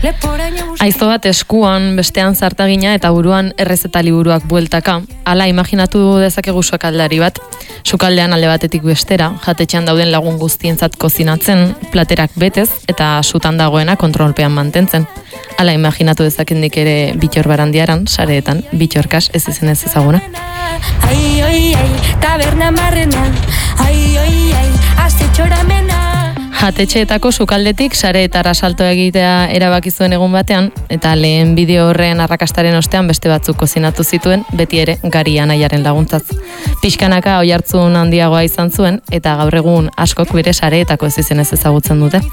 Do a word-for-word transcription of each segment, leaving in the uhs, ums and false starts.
Aizto bat eskuan, bestean zartagina eta buruan errezeta liburuak bueltaka. Hala, imaginatu dezakegu sukaldari bat. Sukaldean alde batetik bestera, jatetxean dauden lagun guztientzat kozinatzen, platerak betez eta sutan dagoena kontrolpean mantentzen. Hala, imaginatu dezakendik ere bitxor barandiaran, sareetan, bitxorkas ez izen ez ezaguna. Ai, ai, ai, taberna marrena, ai, ai, ai, azte txoramena. Jatetxeetako sukaldetik sareetara salto egitea erabaki zuen egun batean, eta lehen bideo horren arrakastaren ostean beste batzuk kozinatu zituen, beti ere gari anaiaren laguntzaz. Pixkanaka oihartzun handiagoa izan zuen, eta gaur egun askok bere sareetako ez izenez ezagutzen dute.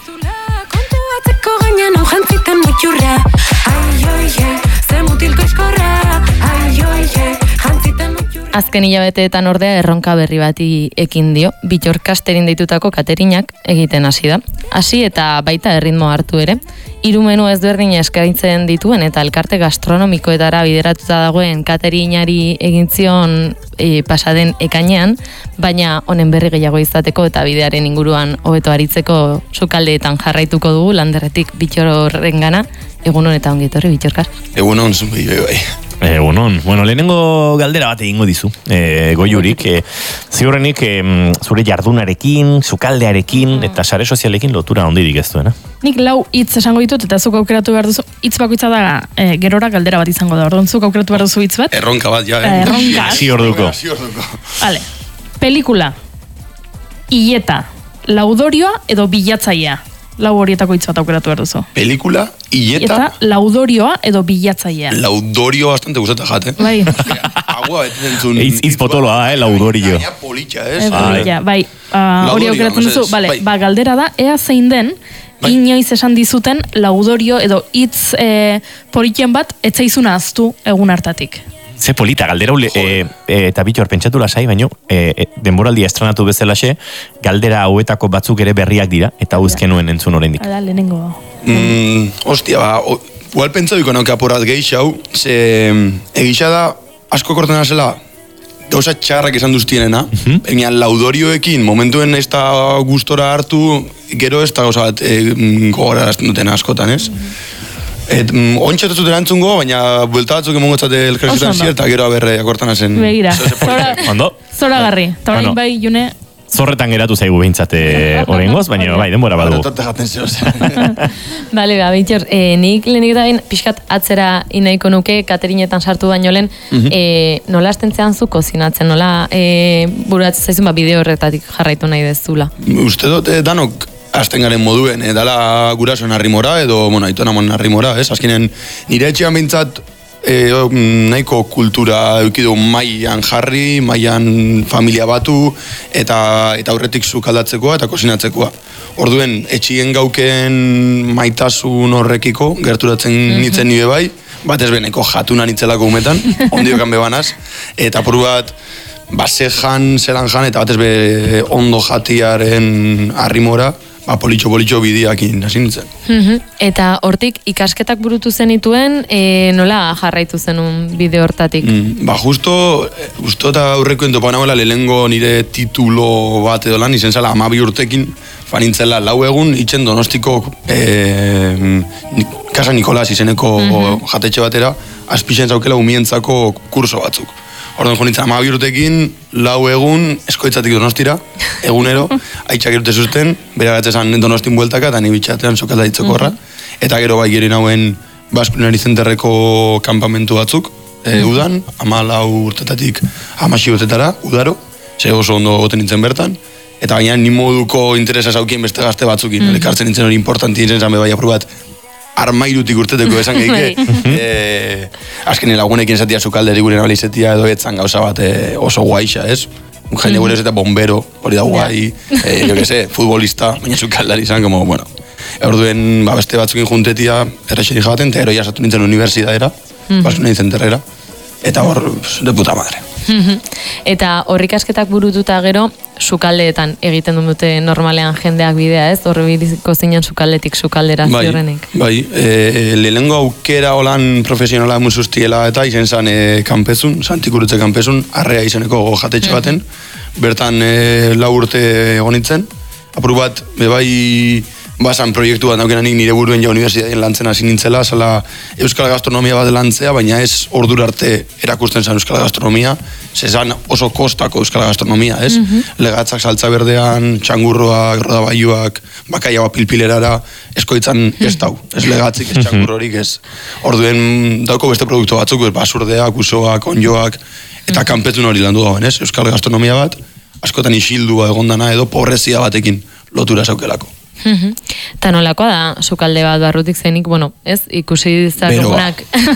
Azken hilabeteetan ordea erronka berri bati ekin dio, bitxor kasterin deitutako katerinak egiten hasi da. Hasi eta baita erritmo hartu ere, hiru menu ezberdin eskaintzen dituen eta elkarte gastronomikoetara bideratuta dagoen katerinari egin zion e, pasaden ekainean, baina honen berri gehiago izateko eta bidearen inguruan hobeto aritzeko sukaldeetan jarraituko dugu landerretik bitxorrengana. Egunon eta ongi etorri bitxorkar. Egunon, bai, bai, bai. Egunon, bueno, lehenengo galdera bat egingo dizu, e, goiurik, e, ziurrenik e, zure jardunarekin, sukaldearekin eta sare sozialekin lotura hondirik ez duena. Nik lau hitz esango ditut eta zuk aukeratu behar duzu, hitz bakoitza da e, gerora galdera bat izango da, orduan zuk aukeratu behar duzu hitz bat. Erronka bat, ja. Eh? Erronka. Hasi orduko. Vale, pelikula, hileta, laudorioa edo bilatzailea. Lau horietako hitz bat aukeratu behar duzu. Pelikula, hileta... Eta laudorioa edo bilatzailea. Laudorio bastante gustata jate. Bai. Agua, etentzun... Hitz potoloa da, eh, laudorio. Gaina politxa, ez? Ja, bai, hori aukeratzen duzu. Vale, ba, galdera da, ea zein den, inoiz esan dizuten laudorio edo hitz e, politxen bat, etzaizuna aztu egun hartatik. Ze polita, galdera ule, e, e, eta bitxor, pentsatu lasai, baino, e, e, denboraldia estrenatu bezalaxe, galdera hauetako batzuk ere berriak dira, eta uzken nuen entzun oraindik. Hala, lehenengo. Mm, ostia, ba, igual pentsa duko nauke aporat gehi hau, ze egisa da, asko kortena zela, gauza txarrak esan duztienena, uh-huh. Baina laudorioekin, momentuen ez da gustora hartu, gero ez da gauza bat e, gogora duten askotan, ez? Uh-huh. Et, mm, ontsa zuten antzungo, baina buelta batzuk emongo txate elkarrezutan zier, eta gero aberre akortana zen. Begira, zora, zora garri. Eta horrein bai, June... Zorretan geratu zaigu behintzate horrengoz, baina bai, denbora badu. Horretate jaten zehoz. Bale, ba, bitxor, e, nik lehenik da bain, pixkat atzera inaiko nuke, katerinetan sartu baino lehen, uh-huh. e, nola astentzean zu kozinatzen, nola e, buratzen zaizun, ba, bideo horretatik jarraitu nahi dezula. Uste dut, eh, danok, azten garen moduen, eh, dala gurasoen arrimora, edo, bueno, aitona mon arrimora, ez? Azkenen, nire etxean bintzat, eh, nahiko kultura eukidu maian jarri, maian familia batu, eta eta aurretik sukaldatzekoa eta kozinatzekoa. Orduen, etxien gauken maitasun horrekiko, gerturatzen nintzen nire bai, bat ez beneko jatuna nitzelako umetan, ondiokan bebanaz, eta por bat, basejan, zelan jan, eta bat ez be ondo jatiaren arrimora, ba, politxo-politxo bideakin hasi nintzen. Eta hortik ikasketak burutu zenituen, e, nola jarraitu zenun bide hortatik? Mm, ba, justo, justo eta aurreko entopa nagoela lehengo nire titulo bat edo lan, izen zela amabi urtekin, fanintzela lau egun, itxen Donostiko e, Casa Nikolas izeneko mm-hmm. jatetxe batera, azpixen zaukela umientzako kurso batzuk. Orduan jonitzen amabi urtekin, lau egun, eskoitzatik Donostira, egunero, haitxak erute zuzten, bera gatzezan Donostin bueltaka, eta ni bitxatean sokalda ditzeko horra. Mm-hmm. Eta gero bai geri nauen Baskulinari Zenterreko kanpamentu batzuk, e, udan, ama lau urtetatik amasi urtetara, udaro, ze oso ondo goten nintzen bertan, eta baina ni moduko interesa zaukien beste gazte batzukin, mm-hmm. Ekartzen nintzen hori importanti nintzen zan bebai aprobat, armairutik urteteko esan gehike. e, azken lagunekin esatia sukalderi gure nabali izatia edo etzan gauza bat e, oso guaixa, ez? Jende gure ez eta bombero, hori da guai, e, jo que se, futbolista, baina sukaldari izan, como, bueno. Orduen, ba, beste batzukin juntetia, errexerik jabaten, eta ero jasatu nintzen unibertsidadera, mm-hmm. Baskulinari Zenterrera, eta hor, de puta madre. Eta horrikasketak burututa gero, sukaldeetan egiten dute normalean jendeak bidea, ez? Horre biziko zinen sukaldetik sukaldera bai, ziorrenik. Bai, e, lehenengo aukera holan profesionala musustiela eta izen zan e, kanpezun, Santikurutze kanpezun, arrea izeneko jatetxe baten, bertan e, lau urte egonitzen, apur bat, bebai basan proiektu bat daukenanik nire buruen ja unibertsitatean lantzen hasi nintzela, zela euskal gastronomia bat lantzea, baina ez ordura arte erakusten zen euskal gastronomia, zezan oso kostako euskal gastronomia, ez? Mm-hmm. Legatzak saltza berdean, txangurroak, rodabaiuak, bakaiagoa pilpilerara, eskoitzan ez dau, ez legatzik, ez txangurrorik, ez. Orduen dauko beste produktu batzuk, basurdeak, usoak, onjoak, eta kanpetun hori landu dagoen, ez? Euskal gastronomia bat, askotan isildua egondana edo pobrezia batekin lotura zaukelako. Eta nolakoa da, sukalde bat barrutik zenik, bueno, ez, ikusi zakegunak.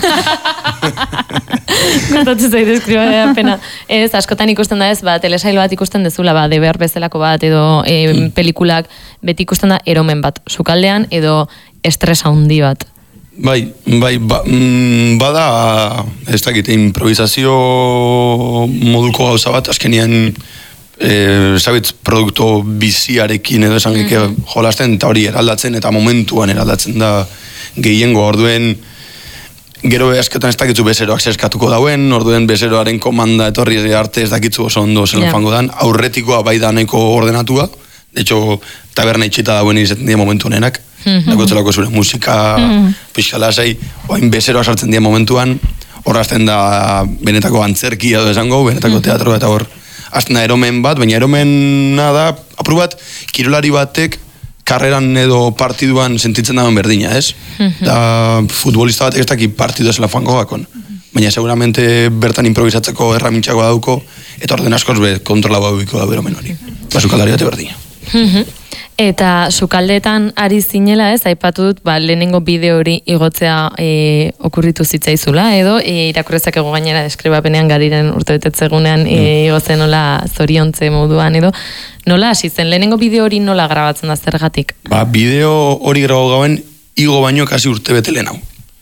Gustatzen zait deskriba da pena. Ez, askotan ikusten da ez, ba, telesail bat ikusten dezula, ba, de behar bezalako bat, edo e, mm. pelikulak, beti ikusten da eromen bat, sukaldean, edo estresa handi bat. Bai, bai, ba, mm, bada, ez dakit, improvisazio moduko gauza bat, azkenian, Eh, zabitz, produktu biziarekin edo esan geke mm-hmm. jolasten eta hori eraldatzen eta momentuan eraldatzen da gehiengo, orduen gero asketan ez dakitzu bezeroak zeskatuko dauen, orduen bezeroaren komanda etorri arte ez dakitzu oso ondo zelan yeah. fango dan, aurretikoa bai da nahiko ordenatua, de hecho taberna itxita dauen izaten dira momentu honenak, mm-hmm. dakotzelako zure musika mm-hmm. pixkala zei, oain bezeroa sartzen dira momentuan, horrazten da benetako antzerkia edo esango, benetako mm-hmm. teatro eta hor azten da eromen bat, baina eromena da, apur bat, kirolari batek karreran edo partiduan sentitzen dagoen berdina, ez? Mm-hmm. Da, futbolista batek ez daki partidu esela fango bakon. Baina seguramente bertan improvisatzeko erramintxakoa dauko, eta orden askoz be kontrola bauiko da eromen hori. Ba, sukaldari bate berdina. Mm-hmm. Eta sukaldeetan ari zinela, ez, aipatu dut, ba, lehenengo bideo hori igotzea e, okurritu zitzaizula, edo e, irakurrezak ego gainera deskribapenean gariren urtebetetzegunean e, igotzen nola zoriontze moduan, edo nola hasi zen, lehenengo bideo hori nola grabatzen da zergatik? Ba, bideo hori grabau gauen, igo baino kasi urtebete lehen hau.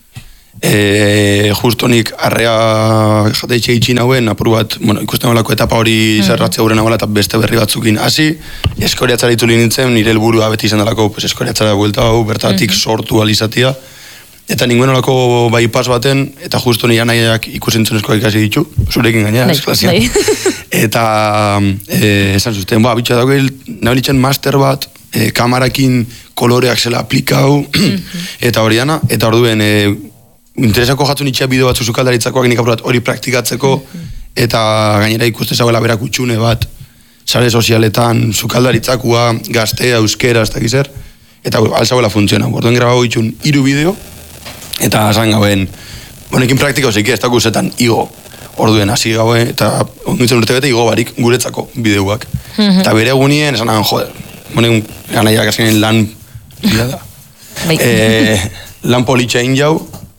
E, justo nik arrea jateitxe itxin hauen, apur bat, bueno, ikusten olako etapa hori mm-hmm. zerratzea horren hau eta beste berri batzukin hasi, eskoriatzara ituli nintzen, nire helburua beti izan dalako, pues, eskoriatzara buelta hau, bertatik mm-hmm. sortu alizatia, eta ninguen olako bai pas baten, eta justo nire anaiak ikusentzun eskoak ikasi ditu, zurekin gainera, esklasia. Eta e, esan zuzten, ba, bitxa dago, nahi master bat, e, kamarakin koloreak zela aplikau, mm-hmm. eta hori dana, eta orduen, e, interesako jatzu nitxea bideo batzu sukaldaritzakoak nik apurat hori praktikatzeko mm-hmm. eta gainera ikuste zauela berak utxune bat sare sozialetan sukaldaritzakoa gaztea, euskera, ez dakiz zer eta alzauela funtziona, orduen grabau itxun hiru bideo eta esan gauen honekin praktika hozik ez daku zetan igo orduen hasi gauen eta ongitzen urte bete igo barik guretzako bideoak mm-hmm. eta bere egunien esan nahan joder honekin ganaiak azkenean lan da e, lan politxein jau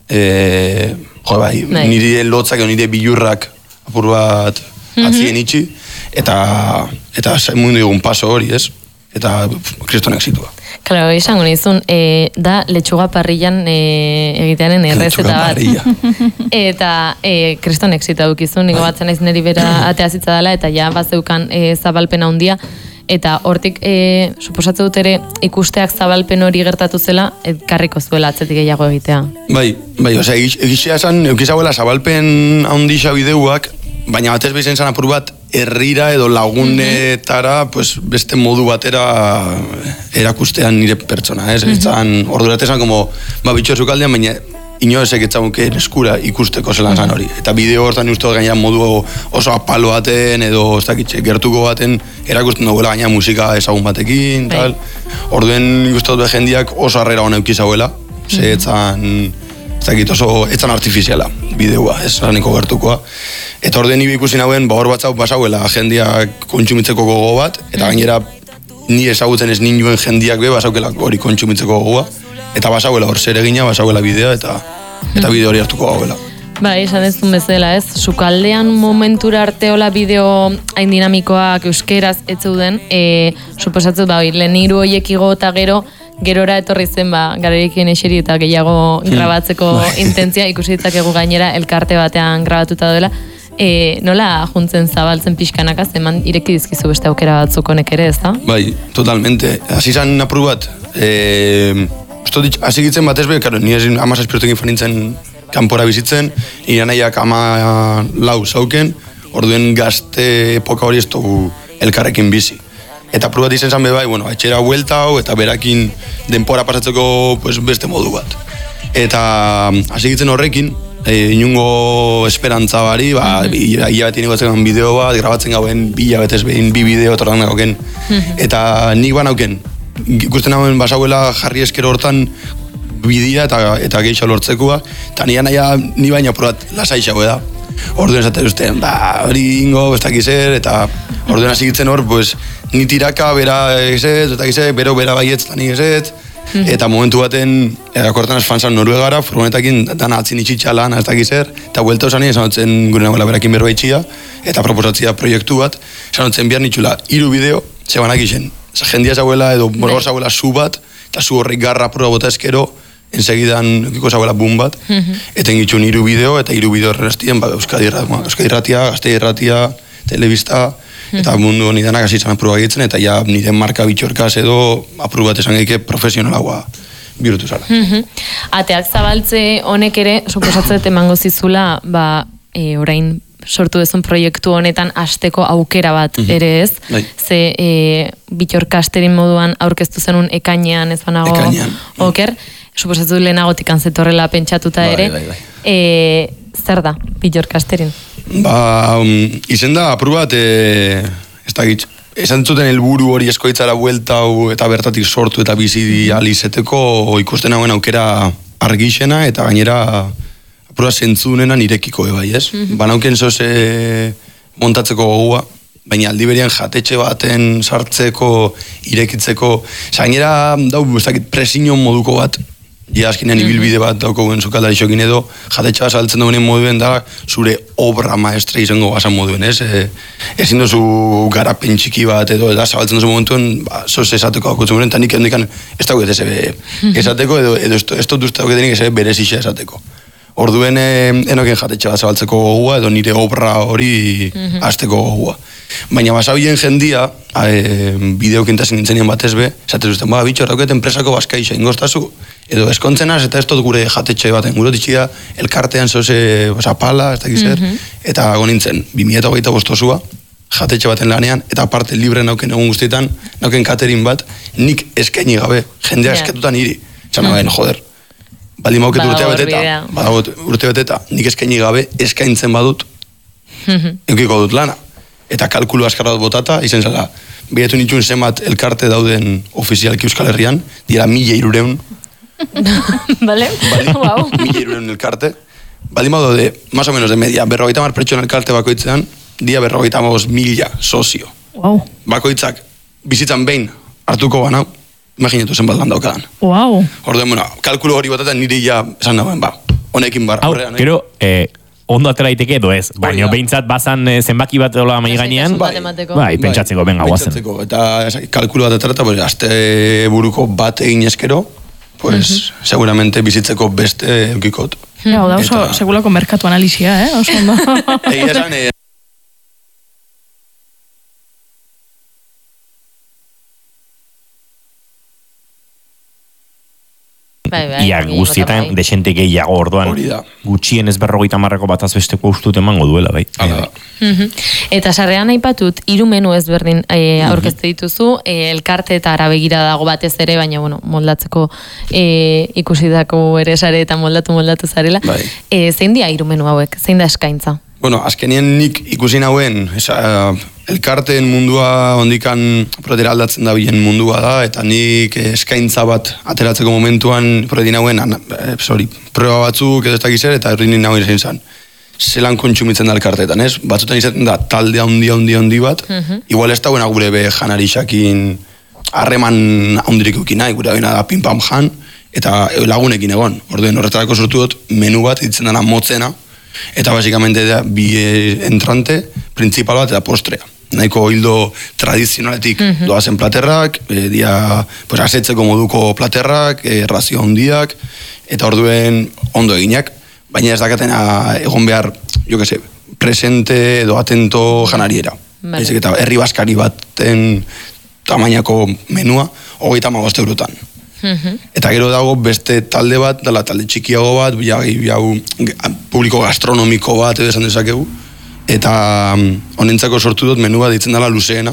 E, jo, bai, nire lotzak edo nire bilurrak apur bat mm-hmm. atzien itxi eta eta mundu egun paso hori, ez? Eta kriston exitua. Claro, izango nizun, e, da letxuga parrillan e, egitearen errezeta bat. Eta e, kriston exita dukizun, nigo batzen naiz niri bera ateazitza dela eta ja bazeukan e, zabalpena handia. Eta hortik, e, suposatze dut ere, ikusteak zabalpen hori gertatu zela, karriko zuela atzetik gehiago egitea. Bai, bai, osea, egizia esan, eukizagoela zabalpen handisa bideuak, baina batez behizen zan apur bat, herrira edo lagunetara, mm-hmm. pues, beste modu batera erakustean nire pertsona, ez? Mm-hmm. Etzan, orduratezan, como, ba, bitxo zukaldean, baina inoezek etzaguke eskura ikusteko zelan zan hori. Eta bideo hortan uste gaina modu oso apalo baten edo ez dakitxe gertuko baten erakusten duela gaina musika ezagun batekin, tal. Orduen uste dut jendiak oso harrera hona eukizauela, ze etzan, ez dakit oso, etzan artifiziala bideoa, ez niko gertukoa. Eta orduen nire ikusi nauen, ba hor batzau pasauela jendiak kontsumitzeko gogo bat, eta gainera ni ezagutzen ez ninuen jendiak be, basaukela hori kontsumitzeko gogoa. Eta basauela hor zer egina, basauela bidea, eta eta bideo hori hartuko gauela. Ba, esan ez duen bezala, ez? Sukaldean momentura arteola bideo hain dinamikoak euskeraz ez zeuden, e, suposatzen, ba, lehen hiru horiek igo eta gero, gerora etorri zen, ba, gararekin eseri eta gehiago grabatzeko mm. intentzia, ikusi ditzakegu gainera elkarte batean grabatuta dela. E, nola juntzen zabaltzen pixkanaka, zeman ireki dizkizu beste aukera batzuk honek ere, ez da? Bai, totalmente. Hasi zan apur bat, e, hasi gitzen batez be, karo, nire amazazpirotekin fanintzen kanpora bizitzen, nire nahiak ama lau zauken, orduen gazte epoka hori ez dugu elkarrekin bizi. Eta probat izen zan bai, bueno, etxera huelta hau, eta berakin denpora pasatzeko pues, beste modu bat. Eta hasi gitzen horrekin, e, inungo esperantza bari, ba, mm-hmm. hilabete inigotzen bideo bat, grabatzen gauen bi hilabetez behin bi bideo etorran gauken. Mm-hmm. Eta nik banauken, ikusten hauen basauela jarri eskero hortan bidia eta, eta gehiago lortzekoa, eta nire naia ni baina probat lasaixago da. Orduen esaten duzten, ba, hori ingo, ez dakiz zer, eta orduen hasi gitzen hor, pues, ni tiraka, bera ezet, ez dakiz zer, bero bera baietz, ni ezet, eta momentu baten, erakortan esfantzan Noruegara, furgonetakin dana atzin itxitxa lan, ez dakiz zer, eta huelta osan esan dutzen gure nagoela berakin berbaitxia, eta proposatzia proiektu bat, esan dutzen behar nitxula, hiru bideo, zebanak izen, jendia zauela edo borgor zauela zu bat, eta zu horrek garra proa bota eskero, ensegidan ekiko zauela boom bat, eta ingitxun hiru bideo, eta hiru bideo errestien, ba, Euskadi Irratia, Gazte Irratia, Telebista, eta mundu honi denak hasi izan proba egitzen, eta ja nire marka bitxorkaz edo apuru bat esan geike profesionalagoa bihurtu zara. Ateak zabaltze honek ere, suposatzet emango zizula, ba, e, orain sortu dezun proiektu honetan hasteko aukera bat ere ez, ze e, bitxorkasterin moduan aurkeztu zenun ekainean ez banago oker, suposatu lehenagotik anzetorrela pentsatuta ere, bai, bai, bai. E, zer da bitxorkasterin? Ba, um, izen da, apur bat, e, ez da gitz, esan zuten helburu hori eskoitzara buelta eta bertatik sortu eta bizi alizeteko ikusten hauen aukera argixena eta gainera apura zentzunena nirekiko ebai, ez? Mm-hmm. Banauken zoze montatzeko gogua, baina aldi berian jatetxe baten sartzeko, irekitzeko, gainera dau, ez dakit, presiño moduko bat, ja askinean ibilbide bat dauko guen zukaldari xokin edo, jatetxe bat saltzen duen moduen da, zure obra maestra izango basan moduen, ez? E, ezin dozu garapen txiki bat edo, eta zabaltzen duzu momentuen, ba, zoz esateko hakutzen duen, eta nik hendikan ez dauket ez esateko, edo, edo ez dut uste dauketenik ez berezixe esateko. Orduen enoken jatetxe bat zabaltzeko gogua, edo nire obra hori hasteko gogua. Baina basabien jendia, e, bideokintasin nintzenian batez be, esatez duzten, ba, bitxo, rauket enpresako baskaixa ingoztazu, edo eskontzenaz, eta ez dut gure jatetxe baten, gure ditxia, elkartean zoze pala, ez dakiz zer, eta gonintzen, bi mila hogeita bostosua, jatetxe baten lanean, eta aparte libre nauken egun guztietan, nauken katerin bat, nik eskaini gabe, jendea yeah. esketutan niri. Txana mm. joder, baldin mauket urtea beteta, badagot urtea beteta, nik eskaini gabe, eskaintzen badut, eukiko dut lana. Eta kalkulu askarra dut botata, izen zela, bietu nituen zenbat elkarte dauden ofizialki Euskal Herrian, dira mila irureun. Bale? Wow. Mila irureun elkarte. Baldin badu de, más o menos de media, berrogeita mar pertsona elkarte bakoitzean, dia berrogeita magoz mila sozio. Wow. Bakoitzak, bizitzan behin, hartuko banau, imaginetu zenbat lan daukadan. Wow. Orduen, bueno, kalkulu hori botata niri ja, esan dagoen, ba, honekin bar. Hau, gero, eh, ondo atera daiteke edo ez, baina behintzat bazan e, zenbaki bat edola mai gainean, bai, bai, pentsatzeko, benga, guazen. Eta kalkulu bat atera, pues, azte buruko bat egin eskero, pues, uh-huh. seguramente bizitzeko beste eukikot. Ja, da oso, eta... segulako merkatu analizia, eh? Oso ondo. Egia esan, eh, Bai, bai, ia guztietan bai. Desente gehiago orduan gutxien ez berrogeita marrako bat azbesteko ustut emango duela, bai. Hala. Mm-hmm. Eta sarrean aipatut, hiru menu ezberdin e, aurkezte dituzu, e, elkarte eta arabegira dago batez ere, baina bueno, moldatzeko e, ikusidako ere sare eta moldatu moldatu zarela. Bai. E, zein dia hiru menu hauek? Zein da eskaintza? Bueno, azkenien nik ikusi nauen, esa, elkarteen mundua ondikan protera aldatzen da bilen mundua da, eta nik eskaintza bat ateratzeko momentuan proti nauen, eh, sorry, proba batzuk edo ez dakizer, eta erri nien nauen izan zan. Zelan kontsumitzen da elkarteetan, ez? Batzutan izaten da talde handi handi handi bat, uh-huh. igual ez da buena gure be janarixakin harreman handirik ukin nahi, gure baina da pin-pam jan, eta lagunekin egon. Orduen horretarako sortu dut menu bat, ditzen dana motzena, eta basikamente da bi entrante, principal bat eta postrea. Nahiko hildo tradizionaletik mm-hmm. doazen platerrak, e, dia pues, asetzeko moduko platerrak, e, razio handiak, eta orduen ondo eginak, baina ez dakatena egon behar, jo que se, presente edo atento janariera. Vale. Ezek eta herri baskari baten tamainako menua, hogeita hamabost eurotan. Mm-hmm. Eta gero dago beste talde bat, dala talde txikiago bat, biau, publiko gastronomiko bat edo esan dezakegu, eta honentzako sortu dut menu bat ditzen dela luzeena,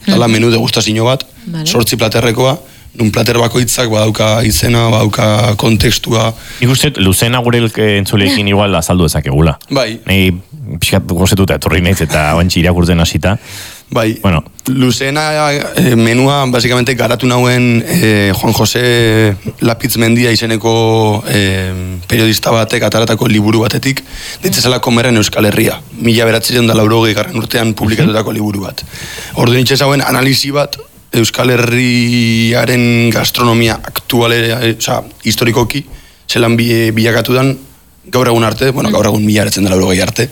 dala menu degustazio bat, sortzi platerrekoa, nun plater bakoitzak badauka izena, badauka kontekstua. Nik uste, luzena gure entzuleekin igual azaldu ezakegula. Bai. Nei, pixkat gozetuta etorri naiz eta oantxe irakurtzen hasita. Bai, bueno. Luzena eh, menua, basikamente, garatu nauen eh, Juan José Lapitz Mendia izeneko eh, periodista batek ataratako liburu batetik, ditzezala komerren Euskal Herria. Mila beratzen da laurogei garren urtean publikatutako liburu bat. Ordu nitxe zauen analizi bat, Euskal Herriaren gastronomia aktuale, eh, oza, historikoki, zelan bi, bilakatu dan, gaur egun arte, bueno, gaur egun mila beratzen da laurogei arte.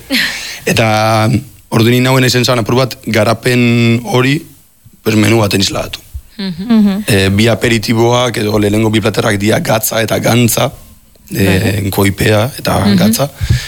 Eta ordunin nauen ezen zan apur bat, garapen hori, pues, menu baten izlagatu. Mm-hmm. E, bi aperitiboak edo lehenengo bi platerrak dia gatza eta gantza, e, koipea eta mm-hmm. gatza.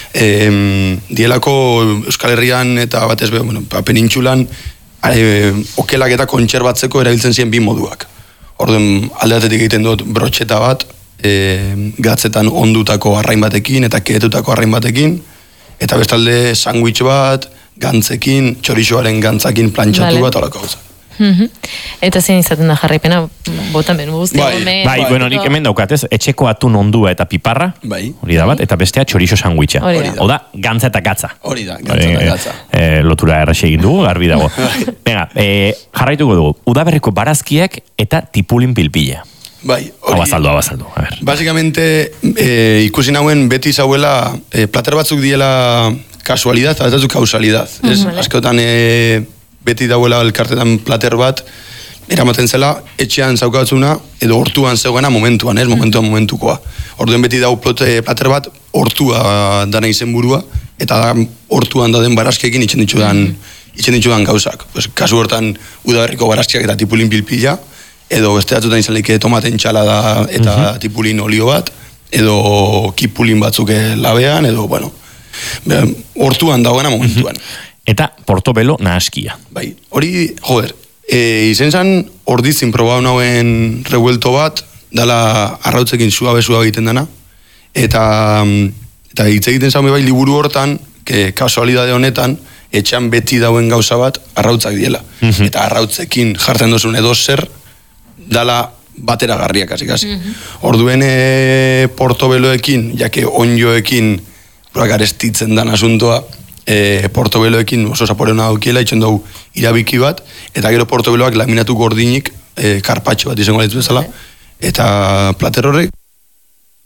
E, dielako Euskal Herrian eta batez be, bueno, penintxulan, e, okelak eta kontserbatzeko erabiltzen ziren bi moduak. Orduan aldeatetik egiten dut brotxeta bat, e, gatzetan ondutako arrain batekin eta keetutako arrain batekin, eta bestalde sandwich bat, gantzekin, txorixoaren gantzakin plantxatu vale. Bat olako gauza. Mm-hmm. Eta zein izaten da jarraipena, botan ben guzti. Bai, bai, bai, bueno, nik hemen daukatez, etxeko atun ondua eta piparra, bai. Hori da bat, eta bestea txorixo sandwicha. Hori da. Oda, gantza eta gatza. Hori da, gantza eta gatza. E, e, lotura erraxe egin dugu, garbi dago. Venga, e, jarraituko dugu, udaberriko barazkiak eta tipulin pilpila. Bai, hori. Abazaldu, abazaldu, a ver. Básicamente, e, ikusi nauen beti zauela, e, plater batzuk diela kasualidad, eta batzuk kausalidad. Mm, es, vale. Askotan e, beti dauela elkartetan plater bat, eramaten zela, etxean zaukatzuna, edo hortuan zegoena momentuan, ez? Momentuan momentukoa. Orduen beti dau plote, plater bat, hortua dana izen burua, eta hortuan dauden barazkiekin itxen ditudan, mm. itxen ditudan gauzak. Pues, kasu hortan, udaberriko barazkiak eta tipulin pilpila, edo beste batzutan izan leike tomaten txalada eta mm-hmm. tipulin olio bat, edo kipulin batzuk labean, edo, bueno, hortuan dagoena momentuan. Mm-hmm. Eta portobelo nahaskia. Bai, hori, joder, e, izen zan ordizin probau nauen revuelto bat, dala arrautzekin suabe-suabe egiten dana, eta, eta hitz egiten zaune bai liburu hortan, que kasualidade honetan, etxean beti dauen gauza bat, arrautzak diela. Mm-hmm. Eta arrautzekin jartzen dozun edo zer, dala batera garriak hasi kasi. Mm-hmm. Orduen e, portobeloekin, jake onjoekin garestitzen dan asuntoa, e, portobeloekin oso zaporeuna daukiela, itxen dugu irabiki bat, eta gero portobeloak laminatu gordinik, e, karpatxo bat izango lehitu bezala, eta plater horrek